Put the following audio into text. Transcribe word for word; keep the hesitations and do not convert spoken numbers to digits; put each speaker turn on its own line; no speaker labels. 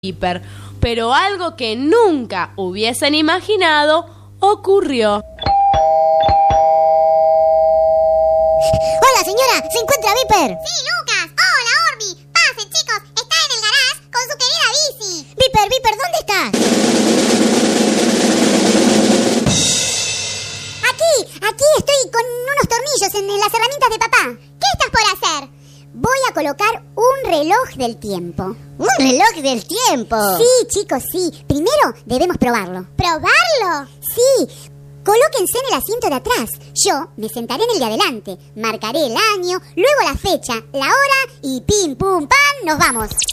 Piper, pero algo que nunca hubiesen imaginado ocurrió.
¡Hola, señora! ¿Se encuentra Viper?
Sí, Lucas. Hola, Orbi. Pasen, chicos. Está en el garage con su querida bici.
Viper, Viper, ¿dónde estás? Aquí, aquí estoy con unos tornillos en las herramientas de papá.
¿Qué estás por hacer?
Voy a colocar un reloj del tiempo.
¿Un reloj del tiempo?
Sí, chicos, sí. Primero debemos probarlo.
¿Probarlo?
Sí. Colóquense en el asiento de atrás. Yo me sentaré en el de adelante. Marcaré el año, luego la fecha, la hora y pim, pum, pam, nos vamos.